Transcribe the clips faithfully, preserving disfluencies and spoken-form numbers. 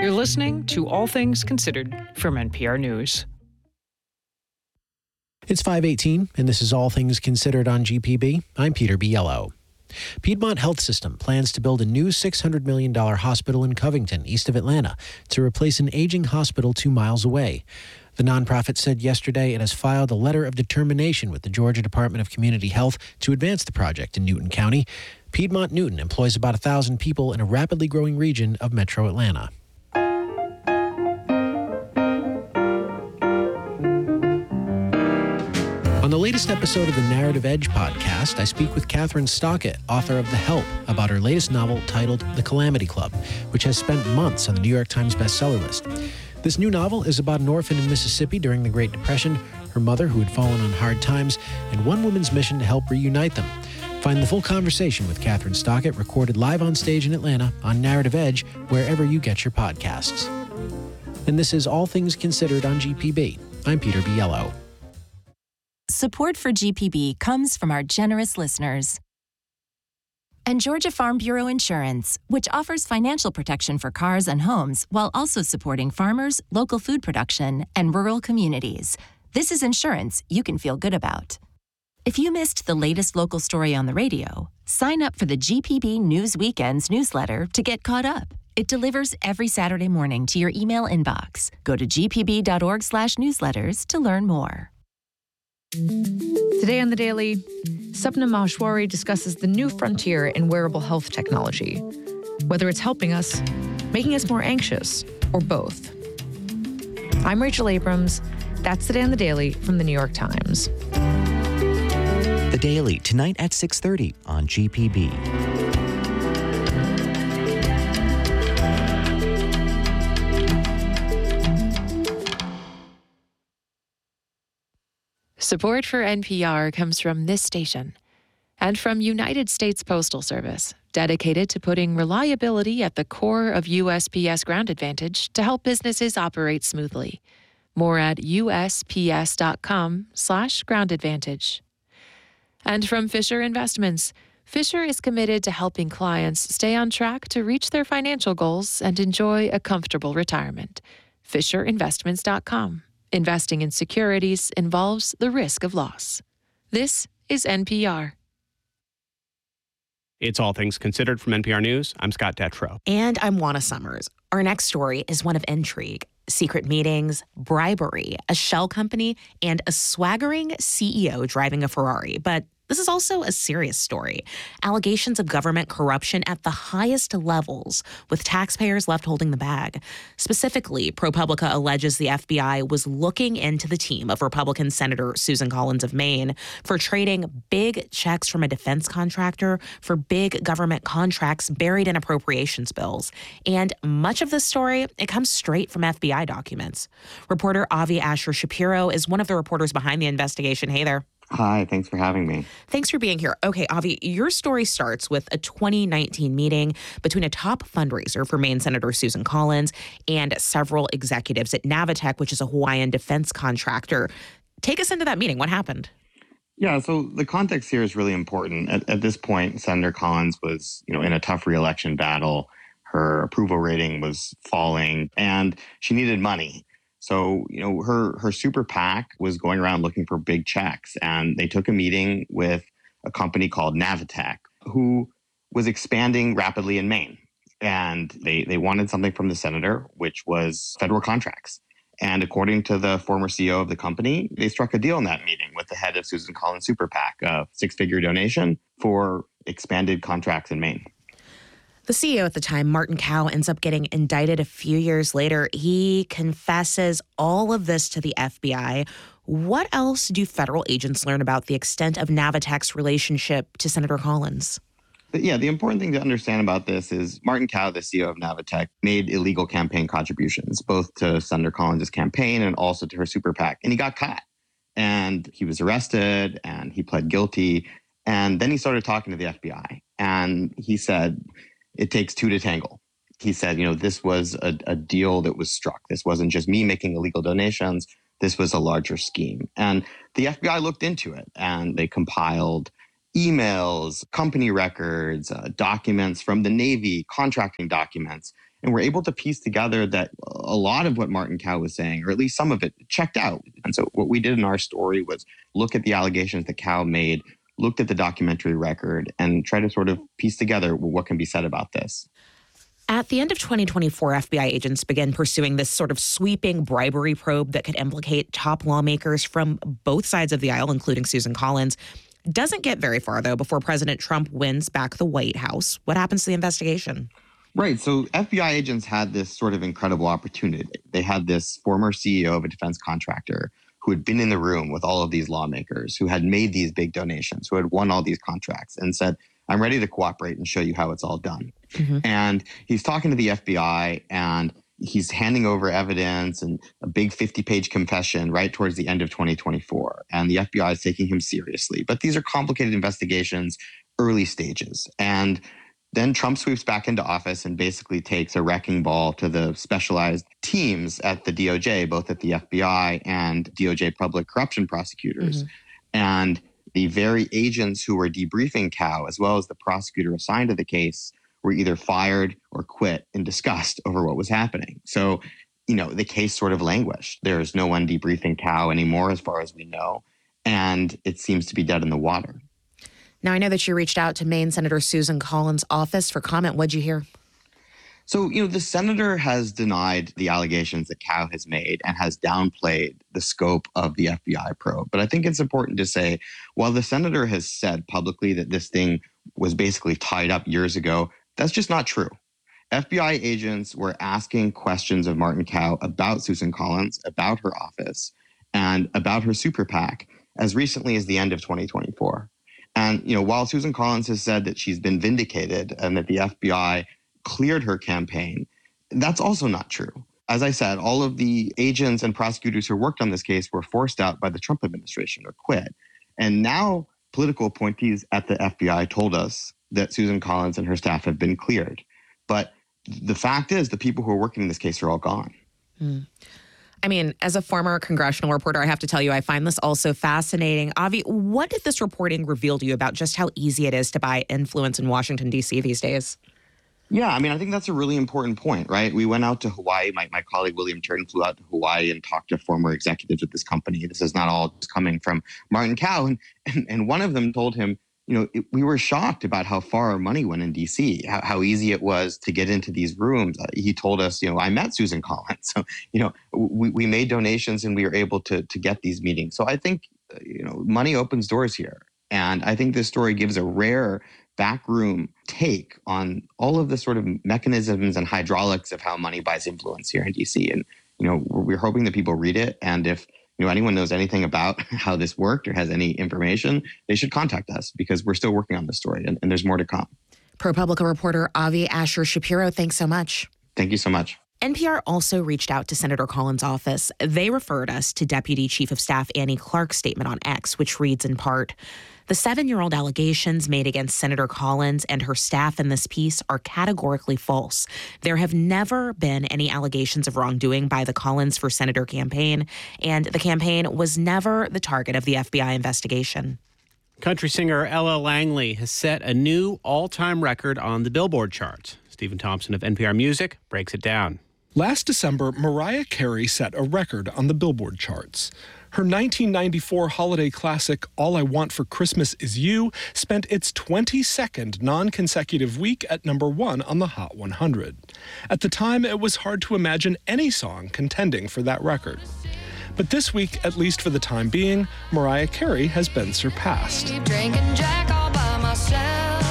You're listening to All Things Considered from N P R News. It's five eighteen, and this is All Things Considered on G P B. I'm Peter Biello. Piedmont Health System plans to build a new six hundred million dollars hospital in Covington, east of Atlanta, to replace an aging hospital two miles away. The nonprofit said yesterday it has filed a letter of determination with the Georgia Department of Community Health to advance the project in Newton County. Piedmont Newton employs about one thousand people in a rapidly growing region of metro Atlanta. On the latest episode of the Narrative Edge podcast, I speak with Catherine Stockett, author of The Help, about her latest novel titled The Calamity Club, which has spent months on the New York Times bestseller list. This new novel is about an orphan in Mississippi during the Great Depression, her mother who had fallen on hard times, and one woman's mission to help reunite them. Find the full conversation with Catherine Stockett recorded live on stage in Atlanta on Narrative Edge, wherever you get your podcasts. And this is All Things Considered on G P B. I'm Peter Biello. Support for G P B comes from our generous listeners. And Georgia Farm Bureau Insurance, which offers financial protection for cars and homes while also supporting farmers, local food production, and rural communities. This is insurance you can feel good about. If you missed the latest local story on the radio, sign up for the G P B News Weekends newsletter to get caught up. It delivers every Saturday morning to your email inbox. Go to g p b dot org slash newsletters to learn more. Today on The Daily, Sapna Maheshwari discusses the new frontier in wearable health technology, whether it's helping us, making us more anxious, or both. I'm Rachel Abrams. That's Today on The Daily from The New York Times. The Daily, tonight at six thirty on G P B. Support for N P R comes from this station and from United States Postal Service, dedicated to putting reliability at the core of U S P S Ground Advantage to help businesses operate smoothly. More at U S P S dot com slash ground advantage. And from Fisher Investments, Fisher is committed to helping clients stay on track to reach their financial goals and enjoy a comfortable retirement. Fisher Investments dot com. Investing in securities involves the risk of loss. This is N P R. It's All Things Considered from N P R News. I'm Scott Detrow. And I'm Juana Summers. Our next story is one of intrigue, secret meetings, bribery, a shell company, and a swaggering C E O driving a Ferrari. But this is also a serious story. Allegations of government corruption at the highest levels, with taxpayers left holding the bag. Specifically, ProPublica alleges the F B I was looking into the team of Republican Senator Susan Collins of Maine for trading big checks from a defense contractor for big government contracts buried in appropriations bills. And much of this story, it comes straight from F B I documents. Reporter Avi Asher Shapiro is one of the reporters behind the investigation. Hey there. Hi, thanks for having me. Thanks for being here. Okay, Avi, your story starts with a twenty nineteen meeting between a top fundraiser for Maine Senator Susan Collins and several executives at Navitech, which is a Hawaiian defense contractor. Take us into that meeting. What happened? Yeah, so the context here is really important. At, at this point, Senator Collins was, you know, in a tough reelection battle. Her approval rating was falling, and she needed money. So, you know, her her super PAC was going around looking for big checks, and they took a meeting with a company called Navitech, who was expanding rapidly in Maine. And they, they wanted something from the senator, which was federal contracts. And according to the former C E O of the company, they struck a deal in that meeting with the head of Susan Collins' super PAC, a six-figure donation for expanded contracts in Maine. The C E O at the time, Martin Kao, ends up getting indicted a few years later. He confesses all of this to the F B I. What else do federal agents learn about the extent of Navitech's relationship to Senator Collins? Yeah, the important thing to understand about this is Martin Kao, the C E O of Navitech, made illegal campaign contributions, both to Senator Collins' campaign and also to her super PAC. And he got caught. And he was arrested and he pled guilty. And then he started talking to the F B I. And he said, it takes two to tangle. He said, you know, this was a, a deal that was struck. This wasn't just me making illegal donations. This was a larger scheme. And the F B I looked into it, and they compiled emails, company records, uh, documents from the Navy, contracting documents. And we're able to piece together that a lot of what Martin Kao was saying, or at least some of it, checked out. And so what we did in our story was look at the allegations that Kao made, looked at the documentary record, and try to sort of piece together what can be said about this. At the end of twenty twenty-four, F B I agents began pursuing this sort of sweeping bribery probe that could implicate top lawmakers from both sides of the aisle, including Susan Collins. Doesn't get very far, though, before President Trump wins back the White House. What happens to the investigation? Right. So F B I agents had this sort of incredible opportunity. They had this former C E O of a defense contractor who had been in the room with all of these lawmakers, who had made these big donations, who had won all these contracts and said, I'm ready to cooperate and show you how it's all done. Mm-hmm. And he's talking to the F B I and he's handing over evidence and a big fifty-page confession right towards the end of twenty twenty-four. And the F B I is taking him seriously. But these are complicated investigations, early stages. And then Trump sweeps back into office and basically takes a wrecking ball to the specialized teams at the D O J, both at the F B I and D O J public corruption prosecutors. Mm-hmm. And the very agents who were debriefing Kao, as well as the prosecutor assigned to the case, were either fired or quit in disgust over what was happening. So, you know, the case sort of languished. There's no one debriefing Kao anymore, as far as we know. And it seems to be dead in the water. Now, I know that you reached out to Maine Senator Susan Collins' office for comment. What'd you hear? So, you know, the senator has denied the allegations that Kao has made and has downplayed the scope of the F B I probe. But I think it's important to say, while the senator has said publicly that this thing was basically tied up years ago, that's just not true. F B I agents were asking questions of Martin Kao about Susan Collins, about her office, and about her super PAC as recently as the end of twenty twenty-four. And, you know, while Susan Collins has said that she's been vindicated and that the F B I cleared her campaign, that's also not true. As I said, all of the agents and prosecutors who worked on this case were forced out by the Trump administration or quit. And now political appointees at the F B I told us that Susan Collins and her staff have been cleared. But the fact is the people who are working in this case are all gone. Mm. I mean, as a former congressional reporter, I have to tell you, I find this also fascinating. Avi, what did this reporting reveal to you about just how easy it is to buy influence in Washington, D C these days? Yeah, I mean, I think that's a really important point, right? We went out to Hawaii. My, my colleague, William Turton, flew out to Hawaii and talked to former executives at this company. This is not all just coming from Martin Kao. And, and, and one of them told him, you know, it, we were shocked about how far our money went in D C, how, how easy it was to get into these rooms. Uh, he told us, you know, I met Susan Collins. So, you know, we, we made donations and we were able to, to get these meetings. So I think, uh, you know, money opens doors here. And I think this story gives a rare backroom take on all of the sort of mechanisms and hydraulics of how money buys influence here in D C. And, you know, we're, we're hoping that people read it. And if you know, anyone knows anything about how this worked or has any information, they should contact us because we're still working on this story and, and there's more to come. ProPublica reporter Avi Asher Shapiro, thanks so much. Thank you so much. N P R also reached out to Senator Collins' office. They referred us to Deputy Chief of Staff Annie Clark's statement on X, which reads in part, the seven-year-old allegations made against Senator Collins and her staff in this piece are categorically false. There have never been any allegations of wrongdoing by the Collins for Senator campaign, and the campaign was never the target of the F B I investigation. Country singer Ella Langley has set a new all-time record on the Billboard charts. Stephen Thompson of N P R Music breaks it down. Last December, Mariah Carey set a record on the Billboard charts. Her nineteen ninety-four holiday classic, All I Want for Christmas Is You, spent its twenty-second non-consecutive week at number one on the Hot one hundred. At the time, it was hard to imagine any song contending for that record. But this week, at least for the time being, Mariah Carey has been surpassed. Keep drinking Jack all by myself.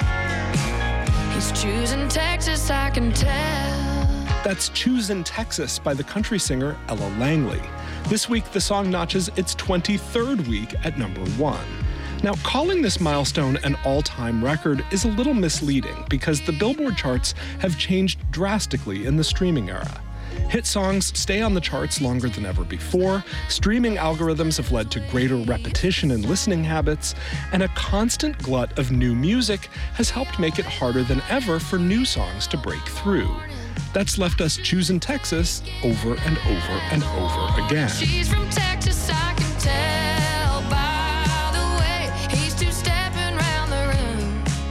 He's choosing Texas, I can tell. That's Choosin' Texas by the country singer Ella Langley. This week, the song notches its twenty-third week at number one. Now, calling this milestone an all-time record is a little misleading because the Billboard charts have changed drastically in the streaming era. Hit songs stay on the charts longer than ever before, streaming algorithms have led to greater repetition in listening habits, and a constant glut of new music has helped make it harder than ever for new songs to break through. That's left us choosing Texas over and over and over again. She's from Texas, I can tell by the way he's two-stepping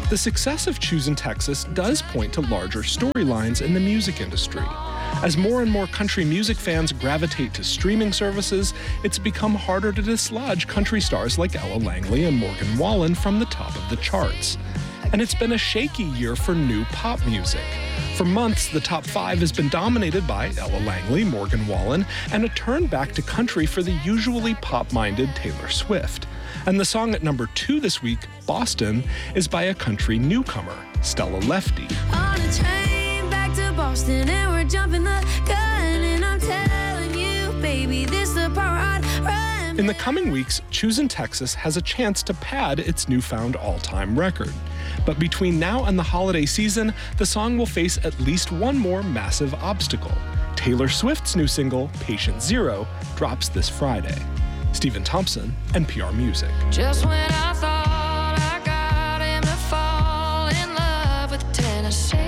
The success of Choose in Texas does point to larger storylines in the music industry. As more and more country music fans gravitate to streaming services, it's become harder to dislodge country stars like Ella Langley and Morgan Wallen from the top of the charts. And it's been a shaky year for new pop music. For months, the top five has been dominated by Ella Langley, Morgan Wallen, and a turn back to country for the usually pop-minded Taylor Swift. And the song at number two this week, Boston, is by a country newcomer, Stella Lefty. On a train back to Boston and we're jumping the gun and I'm telling you, baby, this the part I'd run. In the coming weeks, Choose in Texas has a chance to pad its newfound all-time record. But between now and the holiday season, the song will face at least one more massive obstacle. Taylor Swift's new single, Patient Zero, drops this Friday. Stephen Thompson, N P R Music. Just when I thought I got him to fall in love with Tennessee,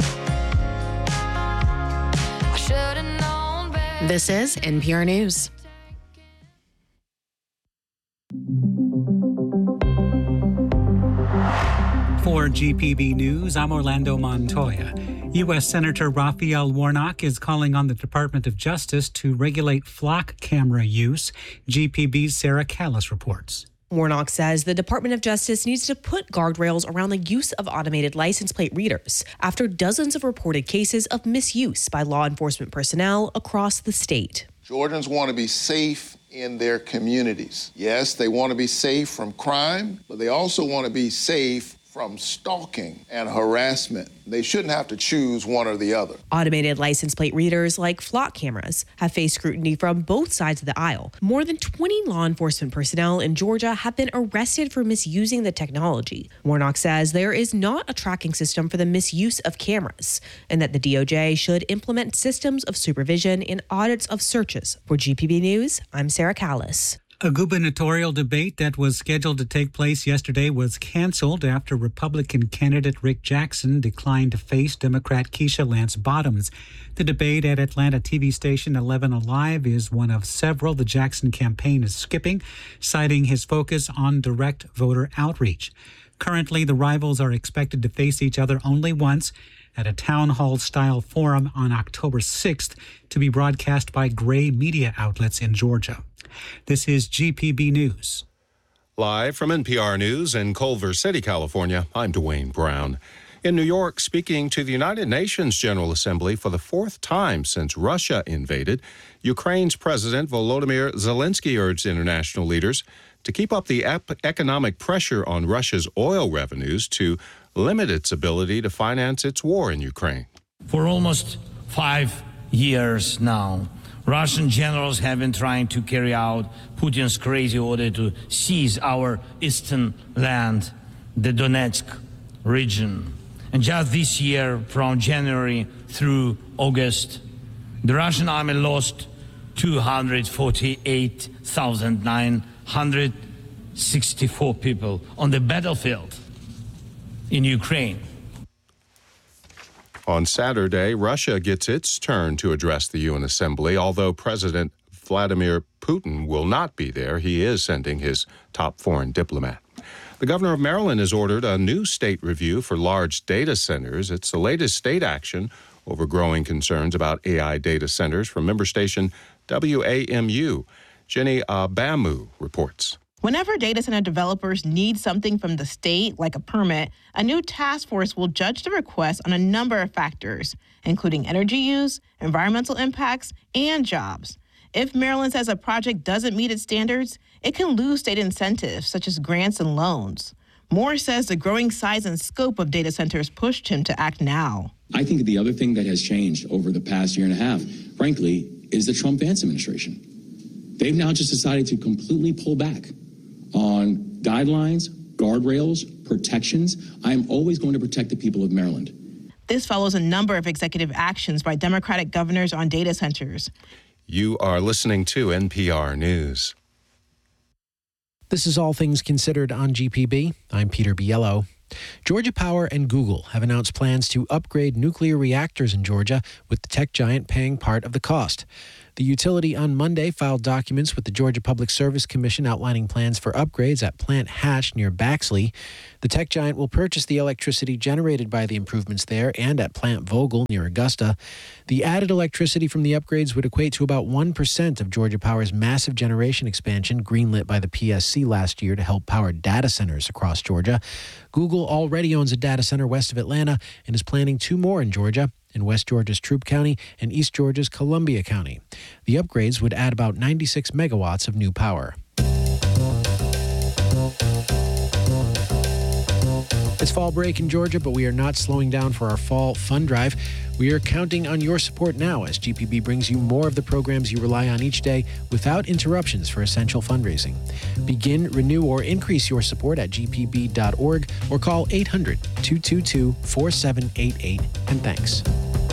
I should have known better. This is N P R News. For G P B News, I'm Orlando Montoya. U S Senator Raphael Warnock is calling on the Department of Justice to regulate flock camera use. G P B's Sarah Callis reports. Warnock says the Department of Justice needs to put guardrails around the use of automated license plate readers after dozens of reported cases of misuse by law enforcement personnel across the state. Georgians want to be safe in their communities. Yes, they want to be safe from crime, but they also want to be safe from stalking and harassment. They shouldn't have to choose one or the other. Automated license plate readers like flock cameras have faced scrutiny from both sides of the aisle. More than twenty law enforcement personnel in Georgia have been arrested for misusing the technology. Warnock says there is not a tracking system for the misuse of cameras and that the D O J should implement systems of supervision in audits of searches. For G P B News, I'm Sarah Callis. A gubernatorial debate that was scheduled to take place yesterday was canceled after Republican candidate Rick Jackson declined to face Democrat Keisha Lance Bottoms. The debate at Atlanta T V station eleven Alive is one of several the Jackson campaign is skipping, citing his focus on direct voter outreach. Currently, the rivals are expected to face each other only once at a town hall-style forum on October sixth to be broadcast by Gray media outlets in Georgia. This is G P B News. Live from N P R News in Culver City, California, I'm Dwayne Brown. In New York, speaking to the United Nations General Assembly for the fourth time since Russia invaded, Ukraine's President Volodymyr Zelensky urged international leaders to keep up the ep- economic pressure on Russia's oil revenues to limit its ability to finance its war in Ukraine. For almost five years now, Russian generals have been trying to carry out Putin's crazy order to seize our eastern land, the Donetsk region. And just this year, from January through August, the Russian army lost two hundred forty-eight thousand nine hundred sixty-four people on the battlefield in Ukraine. On Saturday, Russia gets its turn to address the U N Assembly. Although President Vladimir Putin will not be there, he is sending his top foreign diplomat. The governor of Maryland has ordered a new state review for large data centers. It's the latest state action over growing concerns about A I data centers. From member station W A M U, Jenny Abamu reports. Whenever data center developers need something from the state, like a permit, a new task force will judge the request on a number of factors, including energy use, environmental impacts, and jobs. If Maryland says a project doesn't meet its standards, it can lose state incentives, such as grants and loans. Moore says the growing size and scope of data centers pushed him to act now. I think the other thing that has changed over the past year and a half, frankly, is the Trump-Vance administration. They've now just decided to completely pull back on guidelines, guardrails, protections. I am always going to protect the people of Maryland. This follows a number of executive actions by Democratic governors on data centers. You are listening to N P R News. This is All Things Considered on G P B. I'm Peter Biello. Georgia Power and Google have announced plans to upgrade nuclear reactors in Georgia, with the tech giant paying part of the cost. The utility on Monday filed documents with the Georgia Public Service Commission outlining plans for upgrades at Plant Hatch near Baxley. The tech giant will purchase the electricity generated by the improvements there and at Plant Vogel near Augusta. The added electricity from the upgrades would equate to about one percent of Georgia Power's massive generation expansion greenlit by the P S C last year to help power data centers across Georgia. Google already owns a data center west of Atlanta and is planning two more in Georgia, in West Georgia's Troup County and East Georgia's Columbia County. The upgrades would add about ninety-six megawatts of new power. It's fall break in Georgia, but we are not slowing down for our fall fund drive. We are counting on your support now as G P B brings you more of the programs you rely on each day without interruptions for essential fundraising. Begin, renew, or increase your support at g p b dot org or call eight hundred, two two two, four seven eight eight. And thanks.